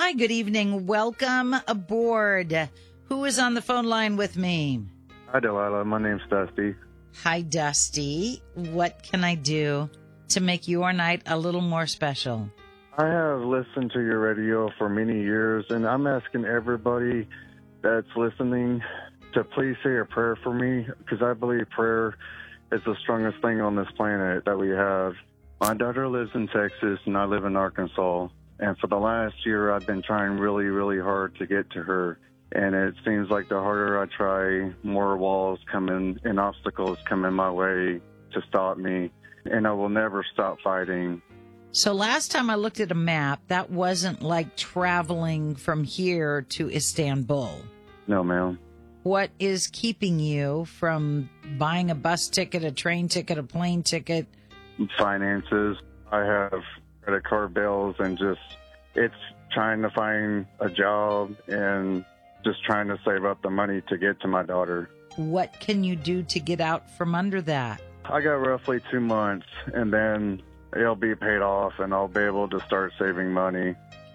Hi, good evening. Welcome aboard. Who is on the phone line with me? Hi, Delilah. My name's Dusty. Hi, Dusty. What can I do to make your night a little more special? I have listened to your radio for many years, and I'm asking everybody that's listening to please say a prayer for me, because I believe prayer is the strongest thing on this planet that we have. My daughter lives in Texas, and I live in Arkansas. And for the last year, I've been trying really, really hard to get to her. And it seems like the harder I try, more walls come in and obstacles come in my way to stop me. And I will never stop fighting. So last time I looked at a map, that wasn't like traveling from here to Istanbul. No, ma'am. What is keeping you from buying a bus ticket, a train ticket, a plane ticket? Finances. I have credit card bills, and just it's trying to find a job and just trying to save up the money to get to my daughter. What can you do to get out from under that? I got roughly 2 months, and then it'll be paid off, and I'll be able to start saving money.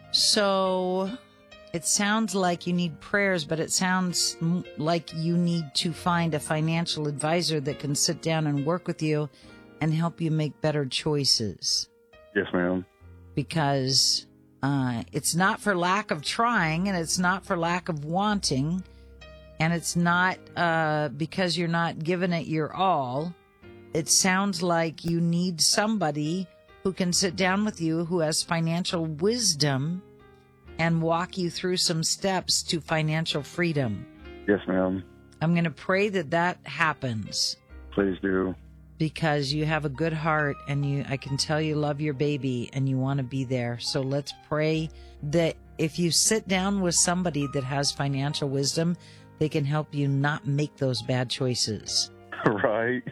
So it sounds like you need prayers, but it sounds like you need to find a financial advisor that can sit down and work with you and help you make better choices. Yes, ma'am. Because it's not for lack of trying, and it's not for lack of wanting, and it's not because you're not giving it your all. It sounds like you need somebody who can sit down with you, who has financial wisdom, and walk you through some steps to financial freedom. Yes, ma'am. I'm going to pray that that happens. Please do. Because you have a good heart, and I can tell you love your baby and you want to be there. So let's pray that if you sit down with somebody that has financial wisdom, they can help you not make those bad choices. Right.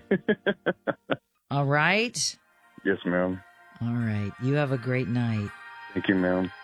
All right? Yes, ma'am. All right. You have a great night. Thank you, ma'am.